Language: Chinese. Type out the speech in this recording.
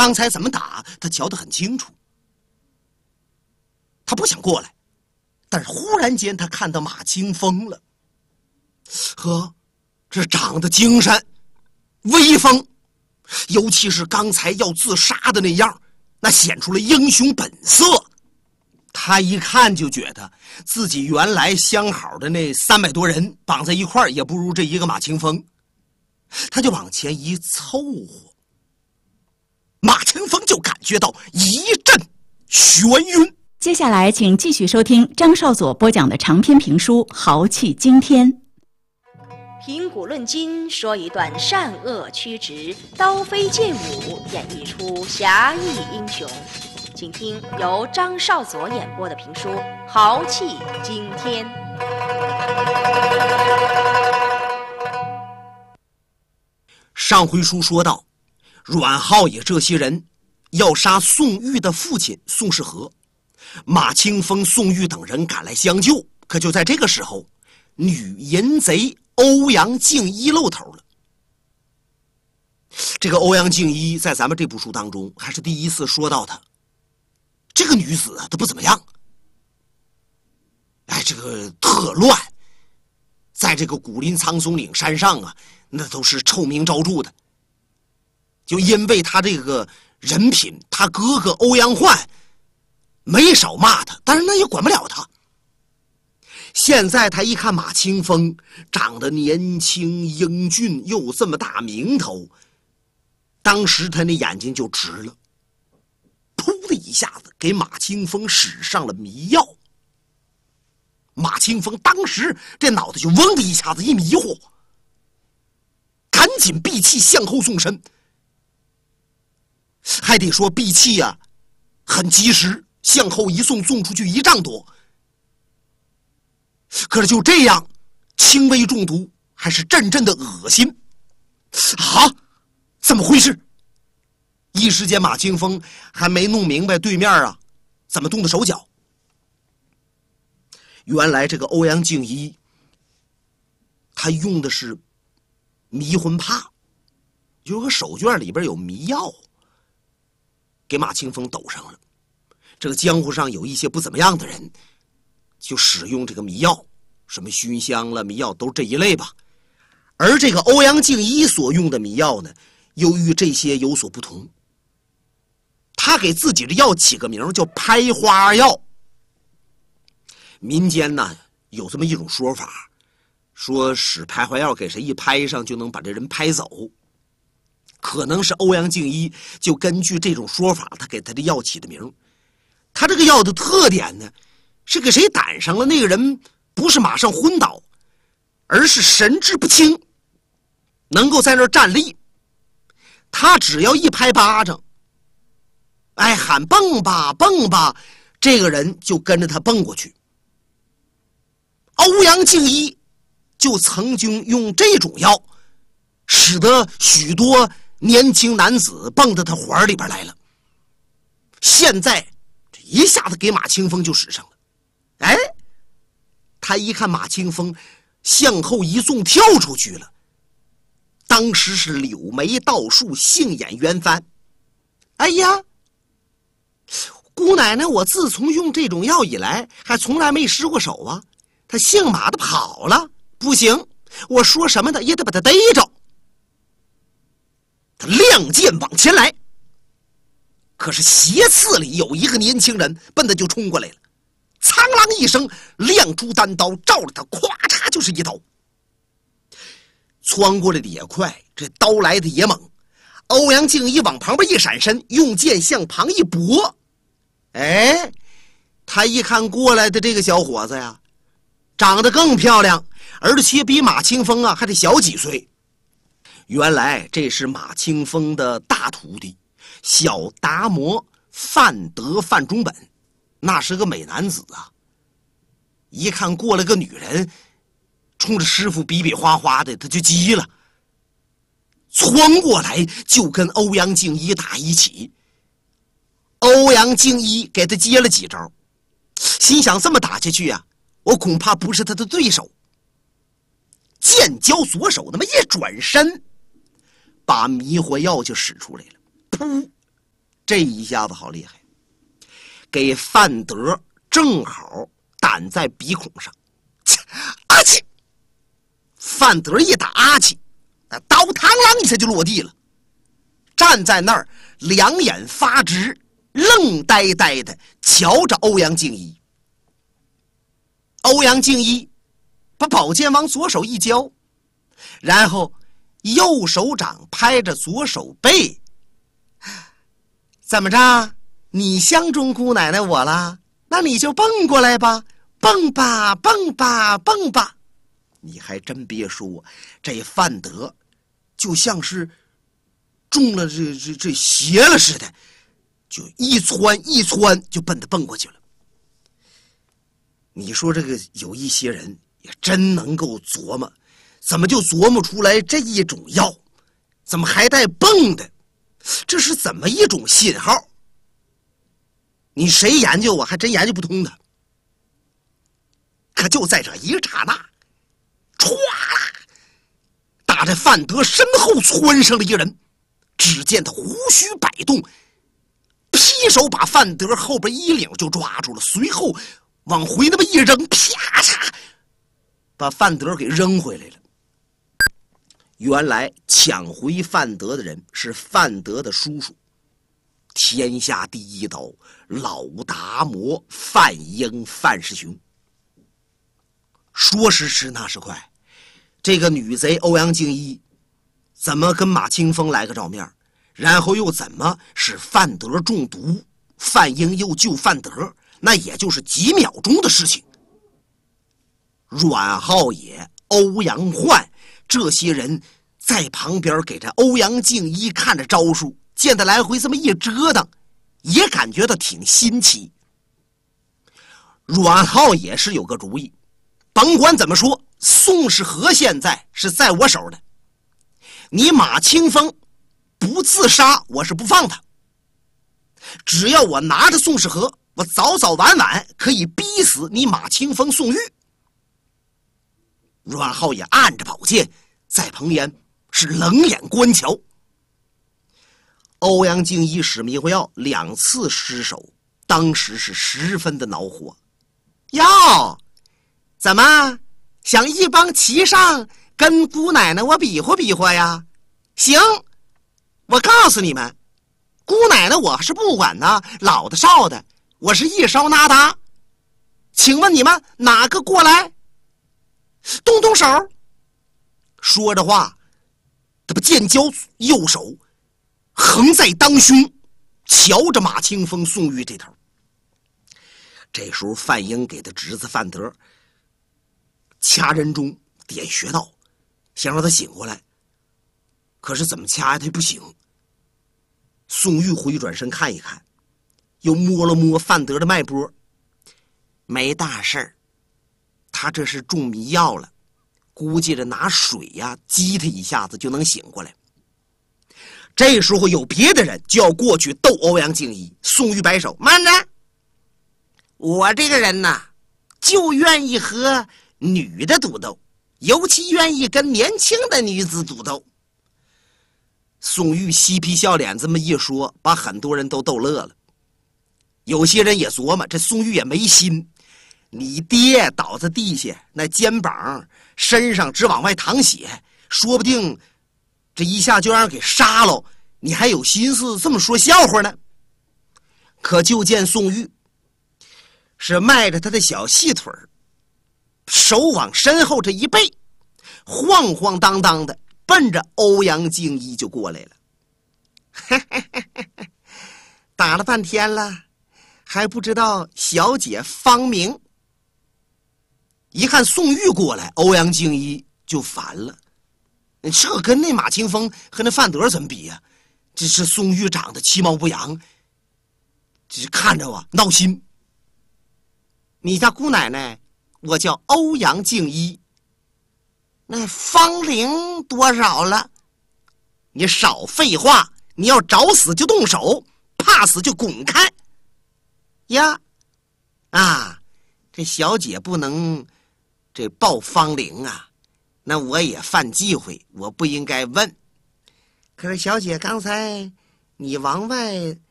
刚才怎么打他瞧得很清楚。他不想过来，但是忽然间他看到马清风了。呵，这长得精神威风，尤其是刚才要自杀的那样，那显出了英雄本色。他一看就觉得自己原来相好的那300多人绑在一块儿也不如这一个马清风，他就往前一凑合，马清风就感觉到一阵眩晕。 接下来请继续收听张少佐播讲的长篇评书《豪气惊天》。 评古论今，说一段善恶曲直、刀飞剑舞，演绎出侠义英雄。请听由张少佐演播的评书《豪气惊天》。 上回书说到，阮浩也这些人要杀宋玉的父亲宋世和，马清风、宋玉等人赶来相救。可就在这个时候，女淫贼欧阳敬一露头了。这个欧阳敬一在咱们这部书当中还是第一次说到他。这个女子啊，她不怎么样，这个特乱，在这个古林苍松岭山上啊，那都是臭名昭著的。就因为他这个人品，他哥哥欧阳焕没少骂他，但是那也管不了他。现在他一看马清风长得年轻英俊，又这么大名头，当时他那眼睛就直了，噗的一下子给马清风使上了迷药。马清风当时这脑袋就嗡的一下子一迷糊，赶紧闭气向后纵身。还得说闭气啊很及时，向后一纵，纵出去1丈多。可是就这样，轻微中毒，还是阵阵的恶心啊！怎么回事？一时间马清风还没弄明白对面啊怎么动的手脚。原来这个欧阳敬一他用的是迷魂帕，有个手绢里边有迷药，给马清风抖上了。这个江湖上有一些不怎么样的人就使用这个迷药，什么熏香了迷药都这一类吧。而这个欧阳敬一所用的迷药呢，由于这些有所不同，他给自己的药起个名叫拍花药。民间呢有这么一种说法，说使拍花药给谁一拍上就能把这人拍走。可能是欧阳敬一就根据这种说法，他给他的药起的名。他这个药的特点呢，是给谁打上了，那个人不是马上昏倒，而是神志不清，能够在那儿站立。他只要一拍巴掌，喊蹦吧蹦吧，这个人就跟着他蹦过去。欧阳敬一就曾经用这种药使得许多年轻男子蹦到他怀里边来了。现在这一下子给马清风就使上了。他一看马清风向后一纵跳出去了，当时是柳眉倒竖，杏眼圆翻。哎呀，姑奶奶，我自从用这种药以来还从来没失过手啊。他姓马的跑了，不行，我说什么的也得把他逮着。他亮剑往前来，可是斜刺里有一个年轻人奔他就冲过来了，苍啷一声亮出单刀，照着他咵嚓就是一刀。窜过来的也快，这刀来的也猛。欧阳敬一往旁边一闪身，用剑向旁一搏。他一看过来的这个小伙子呀，长得更漂亮，而且比马清风啊还得小几岁。原来这是马清风的大徒弟小达摩范德范中本，那是个美男子啊。一看过来个女人冲着师傅比比划划的，他就急了，窜过来就跟欧阳敬一打一起。欧阳敬一给他接了几招，心想这么打下去啊，我恐怕不是他的对手。剑交左手，那么一转身，把迷魂药就使出来了。噗， 这一下子好厉害，给范德正好挡在鼻孔上。阿气！范德一打阿气，刀螳螂一下就落地了，站在那儿两眼发直，愣呆呆的瞧着欧阳敬一。欧阳敬一把宝剑往左手一交，然后右手掌拍着左手背。怎么着？你相中姑奶奶我了？那你就蹦过来吧，蹦吧蹦吧蹦吧。你还真别说，这范德就像是中了这邪了似的，就一窜一窜就奔他蹦过去了。你说这个有一些人也真能够琢磨，怎么就琢磨出来这一种药，怎么还带蹦的？这是怎么一种信号？你谁研究啊？还真研究不通的。可就在这一刹那，歘啦，打在范德身后窜上了一人，只见他胡须摆动，劈手把范德后边衣领就抓住了，随后往回那么一扔，啪嚓，把范德给扔回来了。原来抢回范德的人是范德的叔叔，天下第一刀老达摩范英范师兄。说时迟那时快，这个女贼欧阳敬一怎么跟马清风来个照面，然后又怎么使范德中毒，范英又救范德，那也就是几秒钟的事情。阮浩野、欧阳焕这些人在旁边给这欧阳敬一看着招数，见他来回这么一折腾，也感觉到挺新奇。阮浩野是有个主意，甭管怎么说，宋世和现在是在我手的，你马清风不自杀，我是不放他。只要我拿着宋世和，我早早晚晚可以逼死你马清风、宋玉。阮浩也按着宝剑在旁边是冷眼观瞧。欧阳敬一使迷魂药2次失手，当时是十分的恼火。哟，怎么想一帮骑上跟姑奶奶我比划比划呀？行，我告诉你们，姑奶奶我是不管呢，老的少的，我是一烧拿达。请问你们哪个过来？动动手。说着话，他把剑交右手横在当胸，瞧着马清风、宋玉这头。这时候范英给他侄子范德掐人中点穴道，想让他醒过来，可是怎么掐他不行。宋玉回转身看一看，又摸了摸范德的脉搏，没大事儿，他这是中迷药了，估计着拿水呀激他一下子就能醒过来。这时候有别的人就要过去逗欧阳敬一，宋玉摆手，慢着，我这个人呐，就愿意和女的赌斗，尤其愿意跟年轻的女子赌斗。宋玉嬉皮笑脸这么一说，把很多人都逗乐了。有些人也琢磨，这宋玉也没心，你爹倒在地下，那肩膀身上直往外淌血，说不定这一下就让人给杀了，你还有心思这么说笑话呢？可就见宋玉是迈着他的小细腿，手往身后这一背，晃晃荡荡的奔着欧阳敬一就过来了。打了半天了，还不知道小姐芳名。一看宋玉过来，欧阳敬一就烦了，这跟那马清风和那范德怎么比呀？这是宋玉长得其貌不扬，这看着我闹心。你家姑奶奶，我叫欧阳敬一，那芳龄多少了？你少废话，你要找死就动手，怕死就滚开。呀，啊，这小姐不能这报芳龄啊，那我也犯忌讳，我不应该问。可是小姐刚才你往外